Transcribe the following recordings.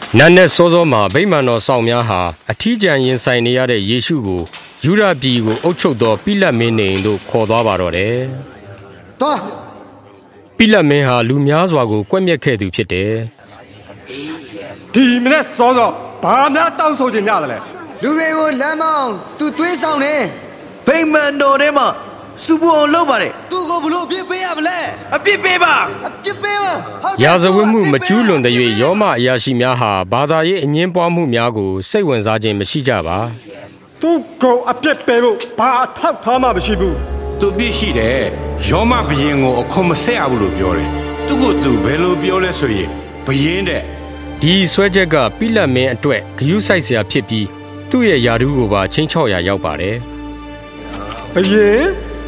နတ်နဲ့စောစောမှာဗိမာန်တော်ဆောင်များဟာအထီးကျန်ရင်ဆိုင်နေရတဲ့ယေရှုကိုယူဒပြည်ကိုအုပ်ချုပ်သောပိလတ်မင်းနေတို့ခေါ်သွားပါတော့တယ်။သွားပိလတ်မင်းဟာလူများစွာကိုကွက်မြက်ခဲ့သူဖြစ်တယ်။ဒီမနေ့စောစောဘာများတောင်းဆိုခြင်းများလဲ။လူတွေကိုလမ်းမောင်းသူသွေးဆောင်နေဗိမာန်တော်ထဲမှာစုဖို့အောင်လုပ်ပါတယ်သူကိုဘလို့အပြစ်ပေးရမလဲအပြစ်ပေးပါရာဇဝတ်မှုမကျူးလွန်တဲ့၍ယောမအရာရှိများဟာဘာသာရေးအငင်းပွားမှုများကိုစိတ်ဝင်စားခြင်းမရှိကြပါသူကိုအပြစ်ပေးဖို့ဘာအထောက်ထားမှမရှိဘူးသူပြစ်ရှိတယ်ယောမဘရင်ကိုအခုမဆက်ရဘူးလို့ပြောတယ်သူကိုသူဘယ်လိုပြောလဲဆိုရင်ဘရင်တဲ့ဒီဆွဲချက်ကပိလတ်မင်းအတွက်ဂယုစိုက်စရာဖြစ်ပြီးသူ့ရဲ့ယာဒူးကိုပါချင်းချော့ရာရောက်ပါတယ်ဘရင်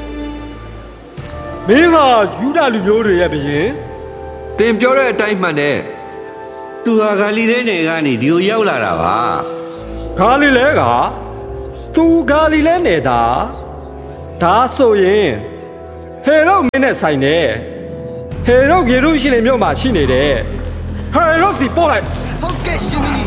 မင်းကယူဒလူမျိုးတွေရဲ့ဘရင်တင်ပြောတဲ့အတိုင်းမှန်တယ်သူဟာဂါလိလဲနယ်ကနေဒီကိုရောက်လာတာပါဂါလိလဲကသူဂါလိလဲနယ်တာဒါဆိုရင်ဟေရုမင်းနဲ့ဆိုင်တယ်ဟေရုယေရုရှလင်မြို့မှာရှိနေတယ်ဟေရုစီပို့လိုက်ဟုတ်ကဲ့ရှင်ကြီး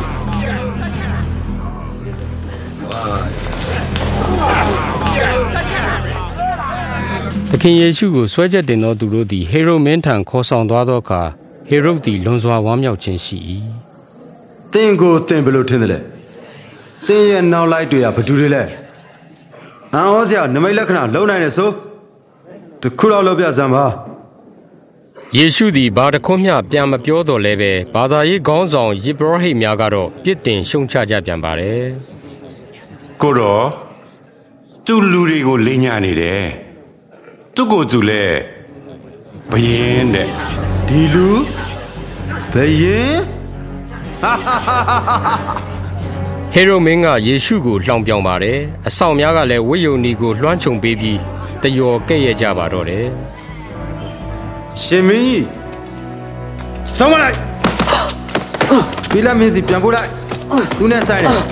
သခင်ယေရှုကိုဆွဲချက်တင်သောသူတို့သည်ဟေရုမင်းထံခေါ်ဆောင်သွားသောအခါဟေရုသည်လွန်စွာဝမ်းမြောက်ခြင်းရှိ၏သင်ကိုသင်ဘယ်လိုထင်သလဲသင်ရဲ့နောက်လိုက်တွေကဘယ်သူတွေလဲအံ့ဩစရာနမိတ်လက္ခဏာလုံနိုင်တယ်ဆိုတခုတော့လောက်ပြစမ်းပါယေရှုသည်ဘာတခွန်းမျှပြန်မပြောတော့လဲပဲဘာသာရေးခေါင်းဆောင်ယေဘရဟိတ်များကတော့ပြစ်တင်ရှုံချကြပြန်ပါတယ်ကိုတော့သူလူတွေကိုလိမ်ညာနေတယ်သူကိုသူလဲဘယင်းတဲ့ဒီလူဘယင်းဟေရုမင်းကယေရှုကိုလှောင်ပြောင်ပါတယ်အဆောင်များကလည်းဝိယုန်နီကိုလွှမ်းခြုံပေးပြီးတယော်ကဲ့ရဲ့ကြပါတော့တယ်ရှင်မင်းကြီးဆုံးမလိုက်ပိလတ်မင်းစီပြန်ပို့လိုက်သူနဲ့ဆိုင်တယ်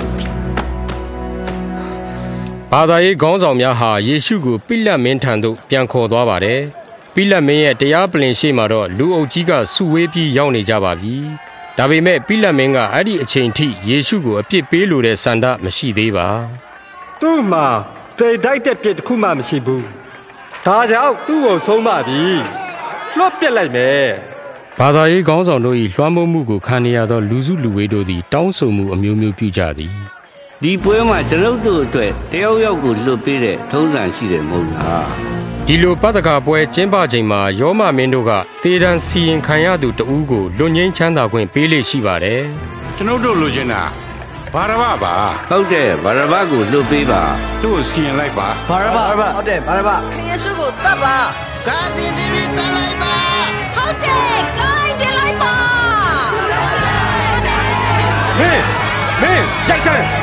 ဘာသာရေးခေါင်းဆောင်များဟာယေရှုကိုပိလတ်မင်းထံသို့ပြန်ခေါ်သွားပါတယ်ပိလတ်မင်းရဲ့တရားပလင်ရှေ့မှာတော့လူအုပ်ကြီးကစုဝေးပြီးရောက်နေကြပါပြီဒါပေမဲ့ပိလတ်မင်းကအဲ့ဒီအချိန်ထိယေရှုကိုအပြစ်ပေးလိုတဲ့ဆန္ဒမရှိသေးပါသူ့မှာသေတိုက်တဲ့ပြစ်တစ်ခုမှမရှိဘူးဒါကြောင့်သူ့ကိုဆုံးမပြီလွတ်ပြစ်လိုက်မယ်ဘာသာရေးခေါင်းဆောင်တို့၏လွှမ်းမိုးမှုကိုခံရသောလူစုလူဝေးတို့သည်တောင်းဆိုမှုအမျိုးမျိုးပြုကြသည်ဒီပွဲမှာကျွန်ုပ်တို့အတွက်တယောက်ယောက်ကိုလွတ်ပေးတဲ့ထုံးစံရှိတယ်မဟုတ်လားဒီလိုပတ္တကပွဲကျင်းပချိန်မှာယောမမင်းတို့ကတေဒံစီရင်ခံရသူတဦးကိုလွတ်ငင်းချမ်းသာခွင့်ပေးလေရှိပါတယ်ကျွန်ုပ်တို့လိုချင်တာဘာရဘပါဟုတ်တယ်ဘာရဘကိုလွတ်ပေးပါသူ့ကိုစီရင်လိုက်ပါဘာရဘဟုတ်တယ်ဘာရဘခင်ယေရှုကိုတတ်ပါဂါဇင်တီဗီတတ်လိုက်ပါဟုတ်တယ်ကိုင်းတင်လိုက်ပါမင်းရိုက်စမ်း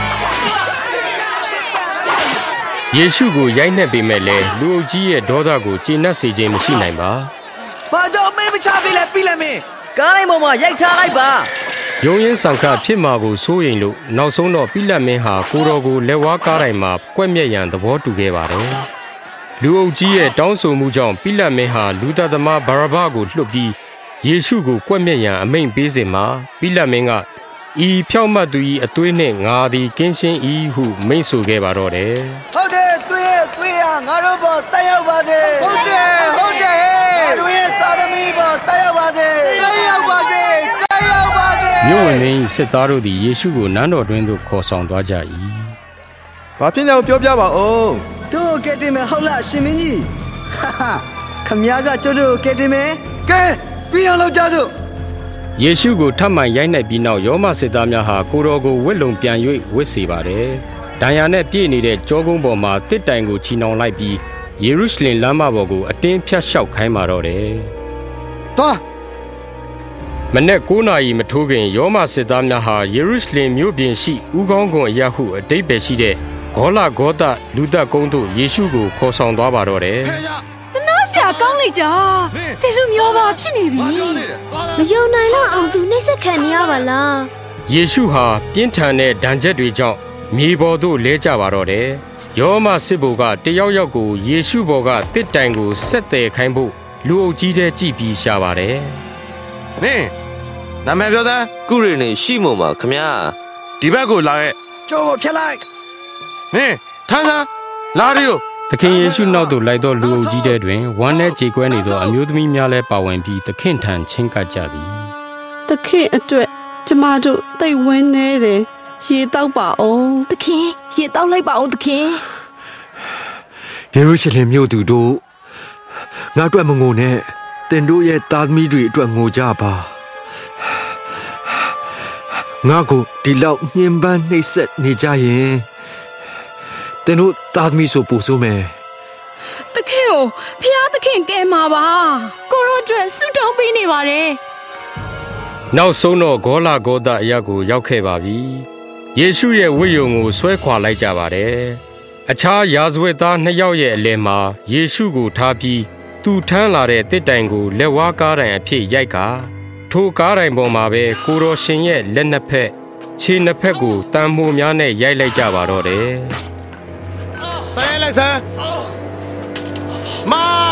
ယေရှုကိုရိုက်နှက်ပေမဲ့လည်းလူအုပ်ကြီးရဲ့ဒေါသကိုကျေနပ်စေခြင်းမရှိနိုင်ပါ။ဘာကြောင့်မင်းမချသေးလဲပြီလဲမင်းကားလိုက်ပေါ်မှာရိုက်ထားလိုက်ပါယုံရင်ဆောင်ခဖြစ်မှာကိုစိုးရိမ်လို့နောက်ဆုံးတော့ပိလတ်မင်းဟာကိုတော်ကိုလက်ဝါးကားတိုင်းမှာကွက်မြက်ရန်သဘောတူခဲ့ပါတယ်လူအုပ်ကြီးရဲ့တောင်းဆိုမှုကြောင့်ပိလတ်မင်းဟာလူသားသမားဘာရဘကိုလွှတ်ပြီးယေရှုကိုကွက်မြက်ရန်အမိန့်ပေးစဉ်မှာပိလတ်မင်းကဤဖြောက်မှတ်သူ၏အသွေးနှင့်ငါသည်ကင်းရှင်း၏ဟုမိန့်ဆိုခဲ့ပါတော့တယ်ဟုတ်တယ်သွေးဟာငါတို့ပေါ်တက်ရောက်ပါစေဟုတ်တယ်ငါတို့ရဲ့သာသမီပေါ်တက်ရောက်ပါစေမြို့ဝင်မင်းစစ်သားတို့သည်ယေရှုကိုနန်းတော်တွင်သို့ခေါ်ဆောင်သွားကြ၏ဘာဖြစ်လဲပြောပြပါဦးတို့ကဲတင်မယ်ဟုတ်လားရှင်မင်းကြီးခမည်းကကျုပ်တို့ကဲတင်မယ်ကဲပြီးအောင်လုပ်ကြစို့ယေရှုကိုထပ်မံရိုက်နှက်ပြီးနောက်ယောမစစ်သားများဟာကိုတော်ကိုဝစ်လုံပြန်၍ဝစ်စေပါတယ်။ဒဏ်ရာနဲ့ပြည့်နေတဲ့ကြောကုန်းပေါ်မှာတစ်တိုင်ကိုချီနှောင်လိုက်ပြီးယေရုရှလင်လမ်းမပေါ်ကိုအတင်းဖြတ်လျှောက်ခိုင်းပါတော့တယ်။သွားမနေ့9နာရီမထိုးခင်ယောမစစ်သားများဟာယေရုရှလင်မြို့ပြင်ရှိဥကောင်းကွန်အရာဟုအတိတ်ပဲရှိတဲ့ဂေါလဂေါသလူသက်ကုန်းသို့ယေရှုကိုခေါ်ဆောင်သွားပါတော့တယ်။ကောင်းလိုက်တာဒီလိုမျိုးပါဖြစ်နေပြီမယုံနိုင်တော့အောင်သူနှိမ့်ဆက်ခံနေရပါလားယေရှုဟာပြင်းထန်တဲ့ဒဏ်ချက်တွေကြောင့်မြေပေါ်သို့လဲကျပါတော့တယ်ယောမစစ်ဘိုလ်ကတယောက်ယောက်ကိုယေရှုဘော်ကတစ်တိုင်ကိုဆက်တယ်ခိုင်းဖို့လူအုပ်ကြီးတဲ့ကြည့်ပြီးရှာပါတယ်နင်းနာမည်ပြောစမ်းကုရီနေရှိမို့မှာခမရဒီဘက်ကိုလာခဲ့ကျိုးကိုဖျက်လိုက်မင်းထမ်းစမ်းလာရီကိုသခင်ယေရှုနောက်သို့လိုက်သောလူအုပ်ကြီးတဲ့တွင်ဝမ်းနဲ့ကြေကွဲနေသောအမျိုးသမီးများလည်းပါဝင်ပြီးသခင်ထံချင်းကပ်ကြသည်သခင်အတွက်ကျမတို့သိဝင်းနေတယ်ရေတောက်ပါအောင်သခင်ရေတောက်လိုက်ပါအောင်သခင်ယေရုရှလင်မြို့သူတို့ငါအတွက်မငိုနဲ့တင်တို့ရဲ့သားသမီးတွေအတွက်ငိုကြပါငါကိုဒီလောက်ညှဉ်းပန်းနှိပ်စက်နေကြရင်တင်တို့သားသမီးဆိုပို့ဆိုမယ်သခင်ကိုဖျားသခင်ကဲမှာပါကိုရောအတွက်ဆုတောင်းပေးနေပါတယ်နောက်ဆုံးတော့ဂေါလဂေါသအရပ်ကိုရောက်ခဲ့ပါပြီယေရှုရဲ့ဝိယုံကိုဆွဲခွာလိုက်ကြပါတယ်အခြားရာဇဝတ်သား2ယောက်ရဲ့အလယ်မှာယေရှုကိုထားပြီးသူထမ်းလာတဲ့တစ်တိုင်ကိုလက်ဝါးကားတိုင်အဖြစ်ရိုက်ကာထိုကားတိုင်ပေါ်မှာပဲကိုတော်ရှင်ရဲ့လက်နှစ်ဖက်ခြေနှစ်ဖက်ကိုတန်မိုးများနဲ့ရိုက်လိုက်ကြပါတော့တယ်တဲလိုက်စမ်းမ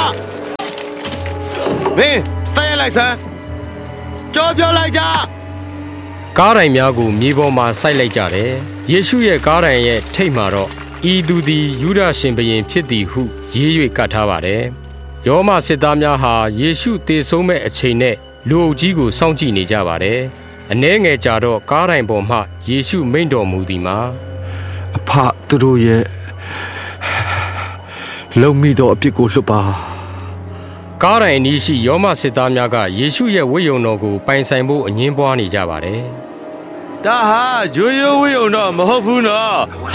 င်းတဲလိုက်စမ်းကြောပြောလိုက်ကြကားတိုင်များကိုမြေပေါ်မှာစိုက်လိုက်ကြတယ်ယေရှုရဲ့ကားတိုင်ရဲ့ထိပ်မှာတော့ဤသူသည်ယူဒရှင်ဘုရင်ဖြစ်သည်ဟုရေး၍ကတ်ထားပါတယ်ယောမစစ်သားများဟာယေရှုသေဆုံးမဲ့အချိန်နဲ့လူအုပ်ကြီးကိုစောင့်ကြည့်နေကြပါတယ်အနည်းငယ်ကြာတော့ကားတိုင်ပေါ်မှယေရှုမိန့်တော်မူသည်မှာအဖသူတို့ရဲ့လုံမိသောအပြစ်ကိုလွှတ်ပါကားတိုင်အနီးရှိယောမစစ်သားများကယေရှုရဲ့ဝိယုံတော်ကိုပိုင်ဆိုင်ဖို့အငင်းပွားနေကြပါတယ်ဒါဟာရိုးရိုးဝိယုံတော့မဟုတ်ဘူးနော်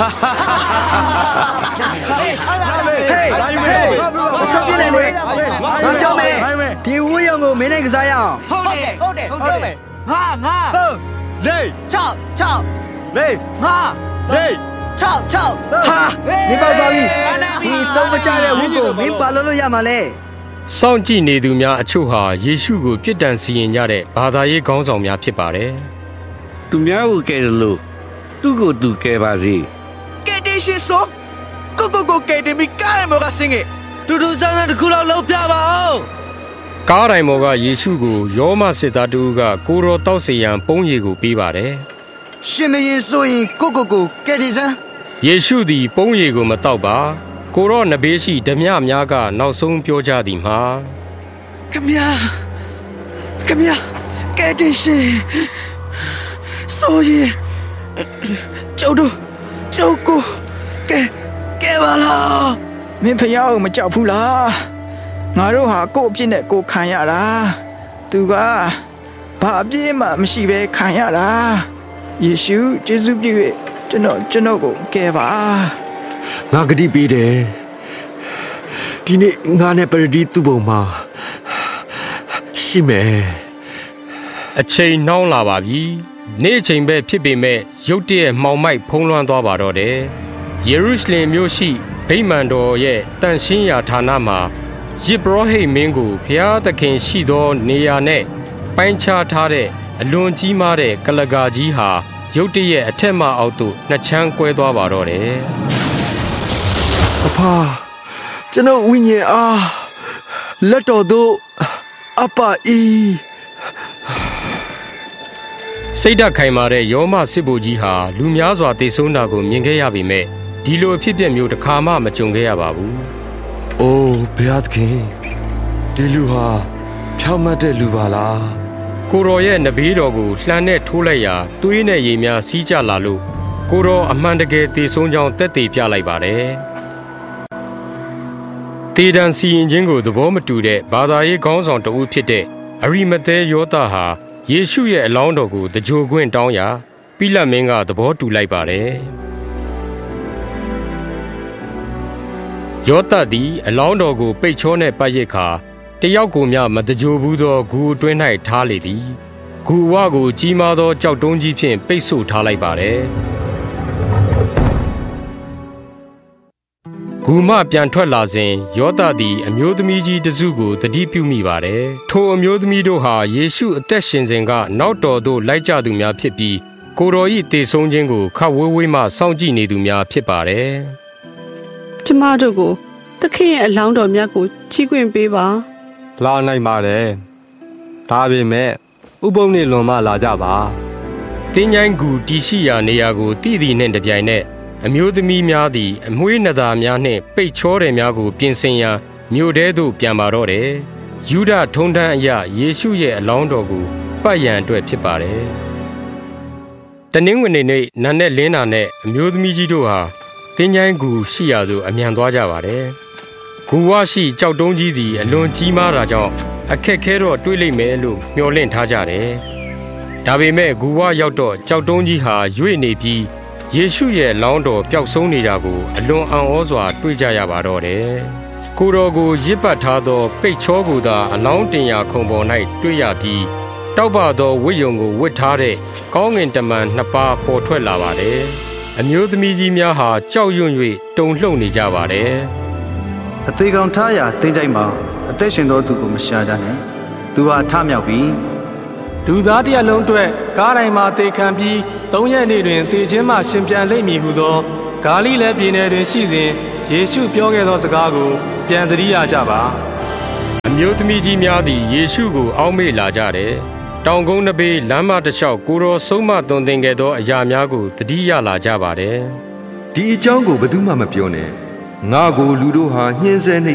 အဆောက်ပြနေလေငါကြောက်မယ်ဒီဝိယုံကိုမင်းနဲ့ကစားရအောင်ဟုတ်တယ်ငါလေး 6 လေးငါလေး 6 ဟာနေပါပါပြီဒီတော့မကြတဲ့ဝိကိုမင်းပါလို့ရမှာလဲစောင့်ကြည့်နေသူများအချို့ဟာယေရှုကိုပြစ်ဒဏ်စီရင်ကြတဲ့ဘာသာရေးခေါင်းဆောင်များဖြစ်ပါတယ်သူများကိုကဲတယ်လို့သူ့ကိုသူကဲပါစေကဲတေရှိဆိုကိုကဲတယ်မိကားရမကစင်ရဲ့တူတူဆန်းဆန်းတစ်ခုလောက်လုပ်ပြပါအောင်ကားတိုင်ပေါ်ကယေရှုကိုယောမစစ်သားတူကကိုရောတောက်စီရန်ပုံးရည်ကိုပေးပါတယ်ရှင်မရင်ဆိုရင်ကိုကဲတယ်စမ်းယေရှုသည်ပုံးရည်ကိုမတောက်ပါကိုရောနဘေးရှိဓမြများကနောက်ဆုံးပြောကြသည်မှာခမရကဲတယ်ရှင်ဆိုရင်ကျုပ်ကိုကဲပါလားမင်းဖျားကိုမကြောက်ဘူးလားငါတို့ဟာကို့အပြစ်နဲ့ကိုခံရတာသူကဘာအပြစ်မှမရှိဘဲခံရတာယေရှုယေရှုပြည့်ကျွန်တော်ကိုကဲပါငါဂတိပေးတယ်ဒီနေ့ငါနဲ့ပရဒီသူ့ဘုံမှာရှိမယ်အချိန်နှောင်းလာပါပြီနေ့အချိန်ပဲဖြစ်ပေမဲ့ရုတ်တရက်မှောင်မိုက်ဖုံးလွှမ်းသွားပါတော့တယ်ယေရုရှလင်မြို့ရှိဗိမာန်တော်ရဲ့တန်ရှင်းရာဌာနမှာယေဘရဟိတ်မင်းကိုဖျားသခင်ရှိသောနေရာနဲ့ပိုင်းခြားထားတဲ့အလွန်ကြီးမားတဲ့ကလကာကြီးဟာရုတ်တရက်အထက်မှအောက်သို့နှစ်ချမ်းကွဲသွားပါတော့တယ်အဖကျွန်တော်ဝိညာဉ်အားလက်တော်သို့အပအီစိတ်ဓာတ်ခိုင်မာတဲ့ယောမစစ်ဗိုလ်ကြီးဟာလူများစွာတေဆုံးတာကိုမြင်ခဲ့ရပေမဲ့ဒီလိုအဖြစ်အပျက်မျိုးတစ်ခါမှမကြုံခဲ့ရပါဘူး။အိုးဘုရားသခင်ဒီလူဟာဖြောင့်မတ်တဲ့လူပါလား။ကိုတော်ရဲ့နဘေးတော်ကိုလှမ်းနဲ့ထိုးလိုက်ရာသွေးနဲ့ရေများစီးကျလာလို့ကိုတော်အမှန်တကယ်တေဆုံးကြောင်းသက်သေပြလိုက်ပါတယ်။တေဒန်စီရင်ခြင်းကိုသဘောမတူတဲ့ဘာသာရေးခေါင်းဆောင်တဦးဖြစ်တဲ့အရိမသဲယောသဟာယေရှုရဲ့အလောင်းတော်ကိုတကြိုခွင့်တောင်းရာပိလတ်မင်းကသဘောတူလိုက်ပါတယ်ယောသသည်အလောင်းတော်ကိုပိတ်ချောနဲ့ပတ်ရစ်ခါတယောက်ကိုမျှမတကြိုဘူးသောဂူအတွင်း၌ထားလေသည်ဂူဝကိုကြီးမားသောကြောက်တုံးကြီးဖြင့်ပိတ်ဆို့ထားလိုက်ပါတယ်ဂူမှပြန်ထွက်လာစဉ်ယောသသည်အမျိုးသမီးကြီးတစုကိုတတိပြုမိပါတယ်ထိုအမျိုးသမီးတို့ဟာယေရှုအသက်ရှင်စဉ်ကနောက်တော်သို့လိုက်ကြသူများဖြစ်ပြီးကိုတော်၏တေဆုံးခြင်းကိုခပ်ဝေးဝေးမှစောင့်ကြည့်နေသူများဖြစ်ပါတယ်ကျမတို့ကိုသခင်ရဲ့အလောင်းတော်များကိုချီးခွင့်ပေးပါလာနိုင်ပါတယ်ဒါပေမဲ့ဥပုံနှင့်လွန်မှလာကြပါတင်းញိုင်းကူတီရှိရာနေရာကိုတည်တည်နှင့်တပြိုင်နက်အမျိုးသမီးများသည်အမွှေးနသားများနှင့်ပိတ်ချောတယ်များကိုပြင်ဆင်ရန်မြို့ထဲသို့ပြန်ပါတော့တယ်ယူဒထုံတန်းအရယေရှုရဲ့အလောင်းတော်ကိုပတ်ရန်အတွက်ဖြစ်ပါတယ်တနင်္ဂနွေနေ့နံနက်လင်းတာနဲ့အမျိုးသမီးကြီးတို့ဟာတင်းញိုင်းကူရှိရာသို့အမြန်သွားကြပါတယ်ဂူဝရှိကြောက်တုံးကြီးသည်အလွန်ကြီးမားတာကြောင့်အခက်ခဲတော့တွေးလိမ့်မယ်လို့မျှော်လင့်ထားကြတယ်ဒါပေမဲ့ဂူဝရောက်တော့ကြောက်တုံးကြီးဟာရွေ့နေပြီးယေရှုရဲ့လောင်းတော်ပျောက်ဆုံးနေတာကိုအလွန်အံ့ဩစွာတွေ့ကြရပါတော့တယ်ကိုတော်ကိုရစ်ပတ်ထားသောပိတ်ချောကိုသာအလောင်းတင်ရာခုံပေါ်၌တွေ့ရပြီးတောက်ပသောဝိယုံကိုဝတ်ထားတဲ့ကောင်းငင်တမန်နှစ်ပါးပေါ်ထွက်လာပါတယ်အမျိုးသမီးကြီးများဟာကြောက်ရွံ့၍တုန်လှုပ်နေကြပါတယ်အသေးကောင်ထားရာတင်းကြိုက်မှာအသက်ရှင်သောသူကိုမရှာကြနဲ့သူဟာထမြောက်ပြီလူသားတစ်ရပ်လုံးအတွက်ကားတိုင်းမှာသေခံပြီး3ရက်နေ့တွင်သေခြင်းမှရှင်ပြန်လိမ့်မည်ဟုသောဂါလိလဲပြည်နယ်တွင်ရှိစဉ်ယေရှုပြောခဲ့သောစကားကိုပြန်သတိရကြပါအမျိုးသမီးကြီးများသည်ယေရှုကိုအောက်မေ့လာကြတယ်တောင်ကုန်းတစ်ပေလမ်းမတစ်လျှောက်ကိုတော်ဆုံးမသွန်သင်ခဲ့သောအရာများကိုသတိရလာကြပါတယ်ဒီအကြောင်းကိုဘယ်သူမှမပြောနဲ့ငါကိုလူတို့ဟာညှင်းဆဲနှိပ်